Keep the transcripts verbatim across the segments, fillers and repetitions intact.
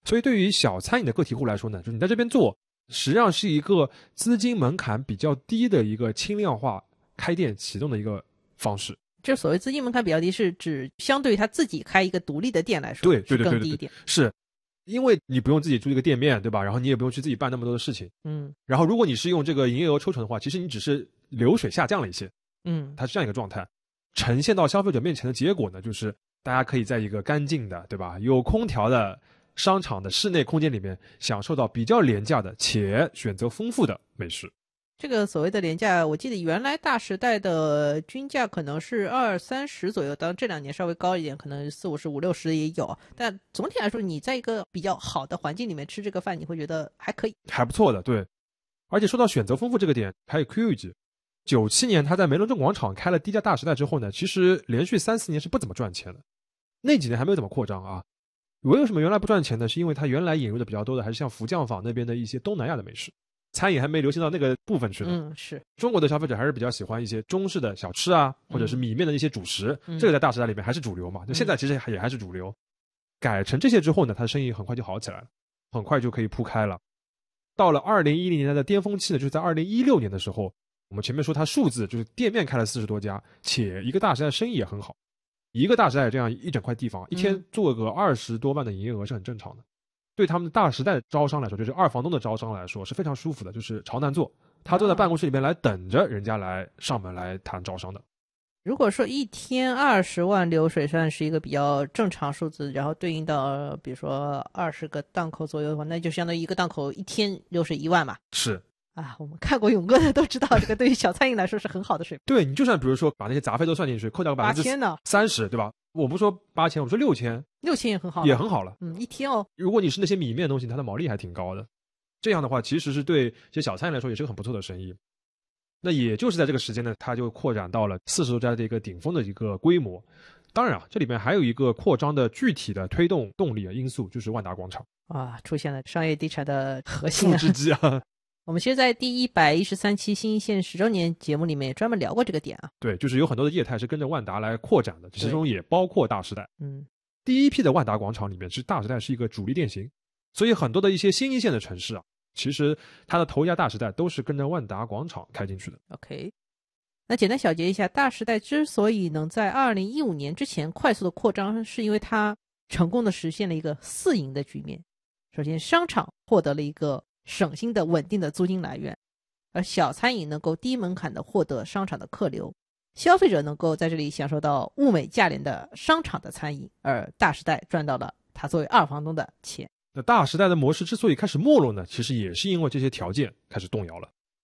所以对于小餐饮的个体户来说呢，就是你在这边做实际上是一个资金门槛比较低的一个轻量化开店启动的一个方式。 这所谓资金门槛比较低，是指相对于他自己开一个独立的店来说， 对对对对更低一点。 是因为你不用自己租一个店面，对吧？然后你也不用去自己办那么多的事情。 嗯。 然后如果你是用这个营业额抽成的话，其实你只是流水下降了一些。 嗯， 它是这样一个状态。呈现到消费者面前的结果呢，就是大家可以在一个干净的，对吧？有空调的商场的室内空间里面，享受到比较廉价的且选择丰富的美食。 这个所谓的廉价，我记得原来大时代的均价可能是二三十左右，当然这两年稍微高一点，可能四五十、五六十也有。但总体来说，你在一个比较好的环境里面吃这个饭，你会觉得还可以， 还不错的，对。而且说到选择丰富这个点，还有 Q Q 一句，九七年他在梅仑镇广场开了第一家大时代之后呢，其实连续三四年是不怎么赚钱的，那几年还没有怎么扩张啊。为什么原来不赚钱呢？是因为他原来引入的比较多的还是像福将坊那边的一些东南亚的美食。餐饮还没流行到那个部分去呢。 嗯，是中国的消费者还是比较喜欢一些中式的小吃啊，或者是米面的一些主食， 嗯、 这个在大时代里面还是主流嘛。就现在其实也还是主流。改成这些之后呢，它的生意很快就好起来了，很快就可以铺开了。到了二零一零年代的巅峰期呢，就是在二零一六年的时候，我们前面说它数字就是店面开了四十多家，且一个大时代生意也很好。一个大时代这样一整块地方，一天做个二十多万的营业额是很正常的。对他们的大时代招商来说，就是二房东的招商来说是非常舒服的，就是朝南坐，他坐在办公室里面来等着人家来上门来谈招商的。 如果说一天二十万流水算是一个比较正常数字，然后对应到比如说二十个档口左右的话，那就相当于一个档口一天流水一万嘛。 是啊，我们看过勇哥的都知道，这个对于小餐饮来说是很好的水平。 对，你就算比如说把那些杂费都算进去，扣掉百分之三十，对吧？我不说八千，我说六千， 六千也很好了， 也很好了。 嗯，一天哦。 如果你是那些米面的东西，它的毛利还挺高的。这样的话，其实是对这些小餐饮来说也是个很不错的生意。那也就是在这个时间呢，它就扩展到了四十多家的一个顶峰的一个规模。当然啊，这里面还有一个扩张的具体的推动动力啊因素，就是万达广场啊，出现了商业地产的核心复制机啊。 我们其实在第一百一十三期新一线十周年节目里面也专门聊过这个点啊。 对，就是有很多的业态是跟着万达来扩展的，其中也包括大时代。 嗯， 第一批的万达广场里面，是大时代是一个主力店型，所以很多的一些新一线的城市啊，其实它的头一家大时代都是跟着万达广场开进去的。 OK， 那简单小结一下，大时代之所以能在二零一五年之前快速的扩张，是因为它成功的实现了一个四赢的局面。首先，商场获得了一个省心的稳定的租金来源，而小餐饮能够低门槛的获得商场的客流，消费者能够在这里享受到物美价廉的商场的餐饮，而大时代赚到了他作为二房东的钱。 那大时代的模式之所以开始没落呢，其实也是因为这些条件开始动摇了。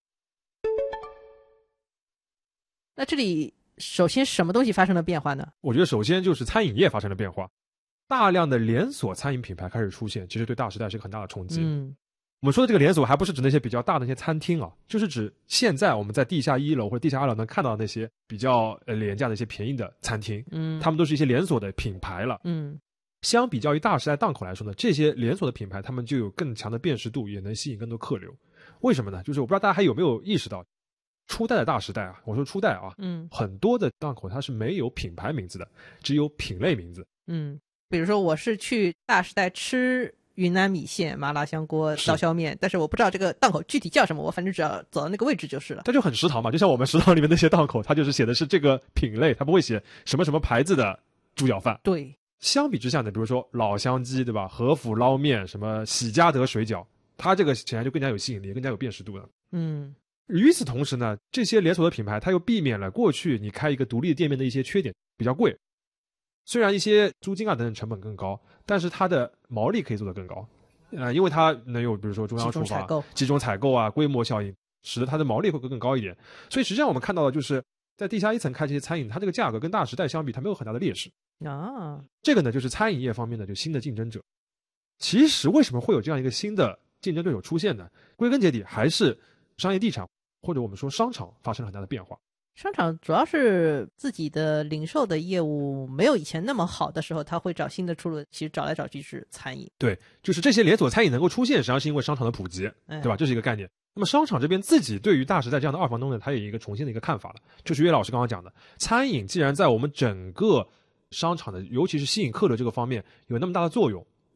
那这里首先什么东西发生了变化呢？ 我觉得首先就是餐饮业发生了变化，大量的连锁餐饮品牌开始出现，其实对大时代是一个很大的冲击。 嗯， 我们说的这个连锁还不是指那些比较大的那些餐厅啊，就是指现在我们在地下一楼或者地下二楼能看到的那些比较呃廉价的一些便宜的餐厅。 嗯， 他们都是一些连锁的品牌了。 嗯， 相比较于大时代档口来说呢，这些连锁的品牌他们就有更强的辨识度，也能吸引更多客流。为什么呢？就是我不知道大家还有没有意识到，初代的大时代啊，我说初代啊， 嗯， 很多的档口它是没有品牌名字的，只有品类名字。 嗯，比如说我是去大时代吃云南米线、麻辣香锅、刀削面，但是我不知道这个档口具体叫什么，我反正只要走到那个位置就是了。 它就很食堂嘛，就像我们食堂里面那些档口，它就是写的是这个品类，它不会写什么什么牌子的猪脚饭。 对， 相比之下呢，比如说老乡鸡，对吧？和府捞面，什么喜家德水饺，它这个显然就更加有吸引力，更加有辨识度了。 嗯。 与此同时呢，这些连锁的品牌它又避免了过去你开一个独立店面的一些缺点，比较贵。虽然一些租金啊等等成本更高，但是它的毛利可以做得更高，呃，因为它能有比如说中央厨房、集中采购啊、规模效应，使得它的毛利会更高一点。所以实际上我们看到的就是在地下一层开这些餐饮，它这个价格跟大时代相比，它没有很大的劣势啊。 这个呢，就是餐饮业方面的就新的竞争者。其实为什么会有这样一个新的竞争对手出现呢？归根结底还是商业地产或者我们说商场发生了很大的变化。 商场主要是自己的零售的业务没有以前那么好的时候，他会找新的出路，其实找来找去是餐饮。 对，就是这些连锁餐饮能够出现，实际上是因为商场的普及，对吧？这是一个概念。那么商场这边自己对于大时代这样的二房东呢，他有一个重新的一个看法了，就是岳老师刚刚讲的，餐饮既然在我们整个商场的尤其是吸引客流这个方面有那么大的作用，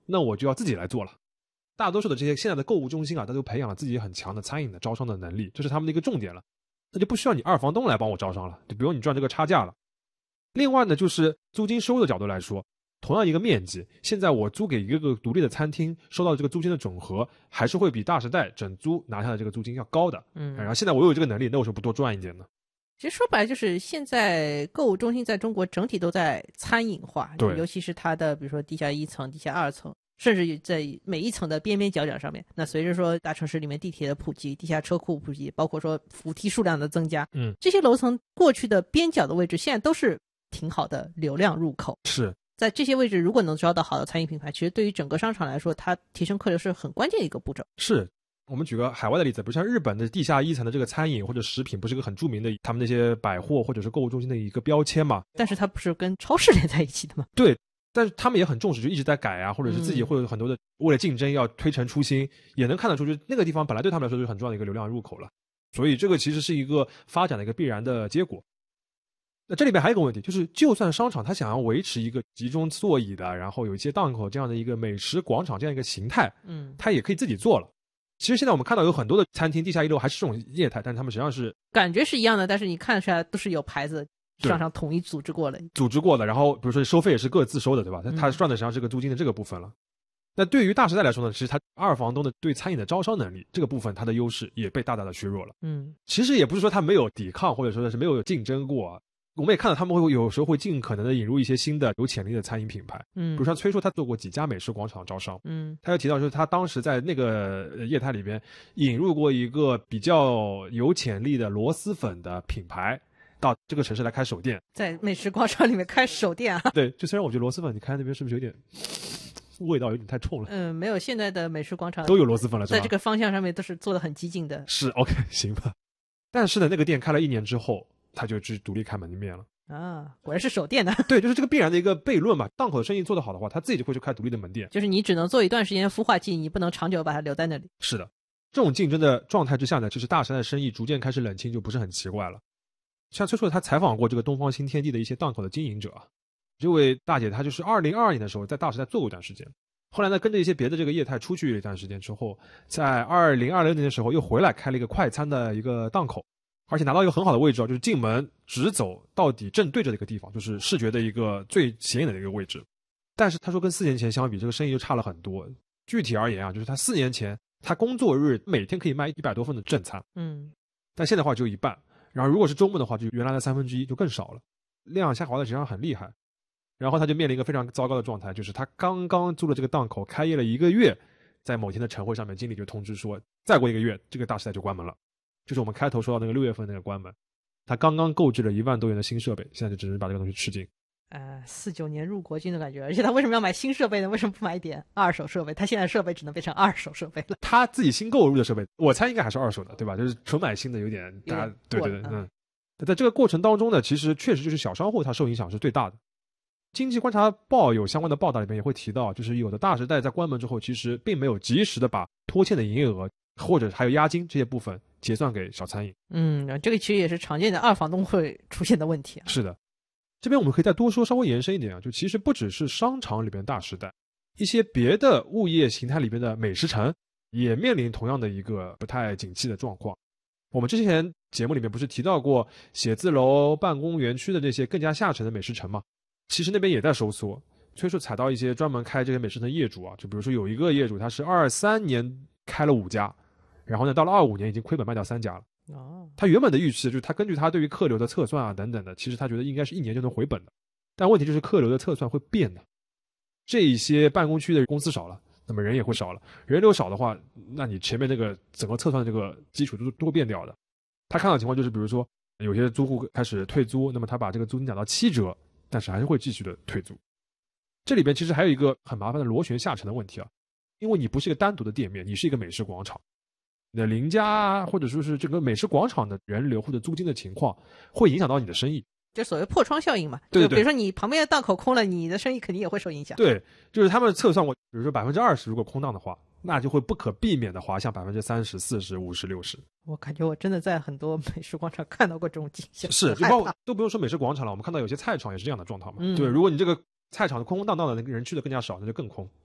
那我就要自己来做了。大多数的这些现在的购物中心啊，它都培养了自己很强的餐饮的招商的能力，这是他们的一个重点了，那就不需要你二房东来帮我招商了，就不用你赚这个差价了。另外呢，就是租金收入的角度来说，同样一个面积，现在我租给一个个独立的餐厅，收到这个租金的总和还是会比大时代整租拿下的这个租金要高的。 嗯， 然后现在我有这个能力，那我说不多赚一点呢？ 其实说白了就是现在购物中心在中国整体都在餐饮化， 对， 尤其是它的比如说地下一层、地下二层，甚至在每一层的边边角角上面。那随着说大城市里面地铁的普及、地下车库普及，包括说扶梯数量的增加， 嗯， 这些楼层过去的边角的位置现在都是挺好的流量入口。 是在这些位置如果能招到好的餐饮品牌，其实对于整个商场来说，它提升客流是很关键的一个步骤。 是。我们举个海外的例子，比如像日本的地下一层的这个餐饮或者食品，不是一个很著名的他们那些百货或者是购物中心的一个标签嘛？ 但是它不是跟超市连在一起的吗？ 对，但是他们也很重视，就一直在改啊，或者是自己会有很多的、嗯、为了竞争要推陈出新，也能看得出，就那个地方本来对他们来说就是很重要的一个流量入口了，所以这个其实是一个发展的一个必然的结果。那这里边还有一个问题，就是就算商场它想要维持一个集中座椅的，然后有一些档口这样的一个美食广场这样一个形态， 嗯， 它也可以自己做了。其实现在我们看到有很多的餐厅地下一楼还是这种业态，但是他们实际上是感觉是一样的，但是你看出来都是有牌子，商场统一组织过了， 组织过的，然后比如说收费也是各自收的，对吧？他、嗯、他赚的实际上是个租金的这个部分了。那对于大时代来说呢，其实他二房东的对餐饮的招商能力这个部分，它的优势也被大大的削弱了。 嗯， 其实也不是说他没有抵抗，或者说是没有竞争过。我们也看到他们会有时候会尽可能的引入一些新的有潜力的餐饮品牌， 嗯， 比如像崔叔他做过几家美食广场招商， 嗯， 他又提到就是他当时在那个业态里边引入过一个比较有潜力的螺蛳粉的品牌到这个城市来开手店， 在美食广场里面开手店啊？ 对，就虽然我觉得螺蛳粉你开那边是不是有点味道有点太冲了？ 嗯，没有，现在的美食广场都有螺蛳粉了，是吧？ 在这个方向上面都是做的很激进的。 是 OK 行吧？但是呢，那个店开了一年之后，他就去独立开门面了。 啊，果然是手店的。 对，就是这个必然的一个悖论嘛。档口的生意做得好的话，他自己就会去开独立的门店。 就是你只能做一段时间孵化器，你不能长久把它留在那里。 是的，这种竞争的状态之下呢，就是大时代的生意逐渐开始冷清，就不是很奇怪了。像崔叔他采访过这个东方新天地的一些档口的经营者啊，这位大姐她就是二零二二年的时候在大时代做过一段时间，后来呢跟着一些别的这个业态出去了一段时间之后，在二零二六年的时候又回来开了一个快餐的一个档口。而且拿到一个很好的位置啊，就是进门直走到底正对着的一个地方，就是视觉的一个最显眼的一个位置。但是他说跟四年前相比，这个生意就差了很多。具体而言啊，就是他四年前他工作日每天可以卖一百多份的正餐， 嗯， 但现在的话只有一半。然后如果是周末的话，就原来的三分之一，就更少了，量下滑的实际上很厉害。然后他就面临一个非常糟糕的状态，就是他刚刚租了这个档口，开业了一个月，在某天的晨会上面，经理就通知说，再过一个月，这个大时代就关门了。就是我们开头说到那个六月份那个关门，他刚刚购置了一万多元的新设备，现在就只能把这个东西吃尽。 呃，四九年入国军的感觉，而且他为什么要买新设备呢？为什么不买一点二手设备？他现在设备只能变成二手设备了。 他自己新购入的设备，我猜应该还是二手的，对吧？就是纯买新的有点，大家对对对，嗯。在这个过程当中呢，其实确实就是小商户他受影响是最大的。经济观察报有相关的报道里面也会提到，就是有的大时代在关门之后，其实并没有及时的把拖欠的营业额或者还有押金这些部分结算给小餐饮。 嗯，这个其实也是常见的二房东会出现的问题啊。 是的，这边我们可以再多说，稍微延伸一点啊，就其实不只是商场里边大时代，一些别的物业形态里边的美食城也面临同样的一个不太景气的状况。我们之前节目里面不是提到过写字楼、办公园区的这些更加下沉的美食城吗？其实那边也在收缩。崔叔踩到一些专门开这些美食城的业主啊，就比如说有一个业主他是二三年开了五家，然后呢到了二五年已经亏本卖掉三家了。 哦， 他原本的预期就是他根据他对于客流的测算啊等等的，其实他觉得应该是一年就能回本的。但问题就是客流的测算会变的，这一些办公区的公司少了，那么人也会少了，人流少的话，那你前面那个整个测算的这个基础都都会变掉的。他看到的情况就是，比如说有些租户开始退租，那么他把这个租金涨到七折，但是还是会继续的退租。这里边其实还有一个很麻烦的螺旋下沉的问题啊，因为你不是一个单独的店面，你是一个美食广场，你的邻家或者说是这个美食广场的人流或者租金的情况，会影响到你的生意。 就所谓破窗效应嘛， 对对对， 就比如说你旁边的档口空了，你的生意肯定也会受影响。 对，就是他们测算过，比如说百分之二十如果空档的话，那就会不可避免的滑向百分之三十、四十、五十、六十。 我感觉我真的在很多美食广场看到过这种景象， 是，就包括都不用说美食广场了，我们看到有些菜场也是这样的状况嘛。 嗯、 对，如果你这个菜场的空空荡荡的，那个人去的更加少，那就更空。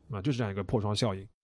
啊，就是这样一个破窗效应。